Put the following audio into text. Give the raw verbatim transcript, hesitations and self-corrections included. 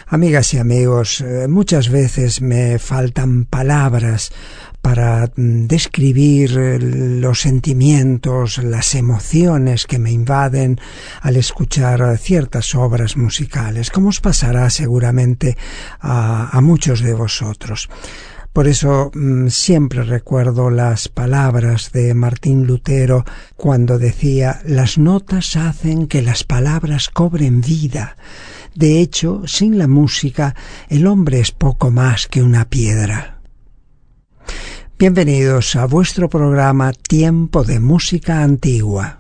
Amigas y amigos, muchas veces me faltan palabras para describir los sentimientos, las emociones que me invaden al escuchar ciertas obras musicales, como os pasará seguramente a, a muchos de vosotros. Por eso siempre recuerdo las palabras de Martín Lutero cuando decía: las notas hacen que las palabras cobren vida. De hecho, sin la música, el hombre es poco más que una piedra. Bienvenidos a vuestro programa Tiempo de Música Antigua.